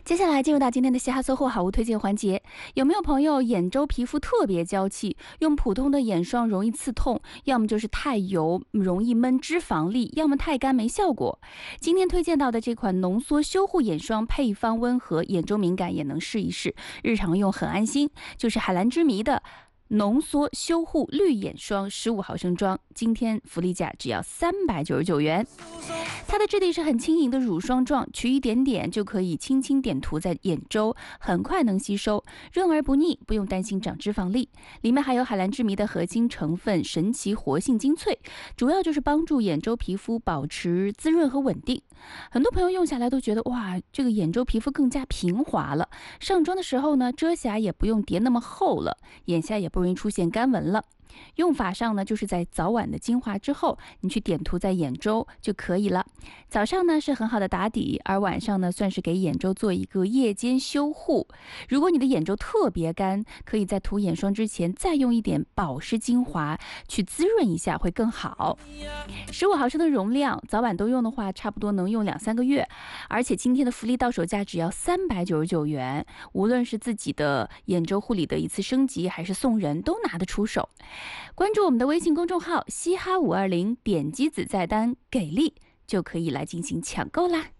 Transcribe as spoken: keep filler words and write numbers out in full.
接下来进入到今天的嘻哈搜狐好物推荐环节，有没有朋友眼周皮肤特别娇气，用普通的眼霜容易刺痛，要么就是太油容易闷脂肪粒，要么太干没效果？今天推荐到的这款浓缩修护眼霜配方温和，眼周敏感也能试一试，日常用很安心，就是海蓝之谜的浓缩修护绿眼霜十五毫升装，今天福利价只要三百九十九元。它的质地是很轻盈的乳霜状，取一点点就可以轻轻点涂在眼周，很快能吸收，润而不腻，不用担心长脂肪粒。里面还有海蓝之谜的核心成分神奇活性精粹，主要就是帮助眼周皮肤保持滋润和稳定。很多朋友用下来都觉得哇，这个眼周皮肤更加平滑了，上妆的时候呢，遮瑕也不用叠那么厚了，眼下也不容易出现干纹了。用法上呢，就是在早晚的精华之后，你去点涂在眼周就可以了。早上呢是很好的打底，而晚上呢算是给眼周做一个夜间修护。如果你的眼周特别干，可以在涂眼霜之前再用一点保湿精华去滋润一下，会更好。十五毫升的容量，早晚都用的话，差不多能用两三个月。而且今天的福利到手价只要三百九十九元，无论是自己的眼周护理的一次升级，还是送人，都拿得出手。关注我们的微信公众号嘻哈五二零，点击子菜单给力就可以来进行抢购啦。